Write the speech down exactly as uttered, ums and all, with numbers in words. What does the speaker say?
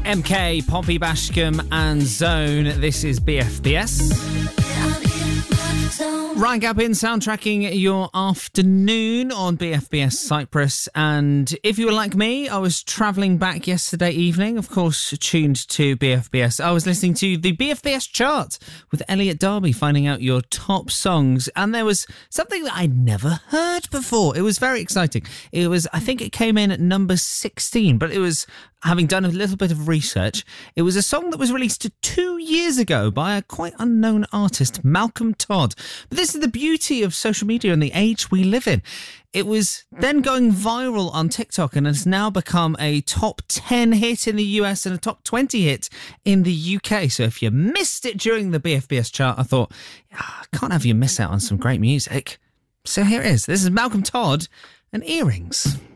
M K, Poppy Bashcom and Zone. This is B F B S. Ryan Gabin soundtracking your afternoon on B F B S Cyprus. And if you were like me, I was travelling back yesterday evening, of course, tuned to B F B S. I was listening to the B F B S chart with Elliot Darby, finding out your top songs. And there was something that I'd never heard before. It was very exciting. It was, I think it came in at number sixteen, but it was, having done a little bit of research, it was a song that was released two years ago by a quite unknown artist, Malcolm Todd. But this is the beauty of social media and the age we live in. It was then going viral on TikTok and has now become a top ten hit in the U S and a top twenty hit in the U K. So if you missed it during the B F B S chart, I thought, ah, I can't have you miss out on some great music. So here it is. This is Malcolm Todd and Earrings.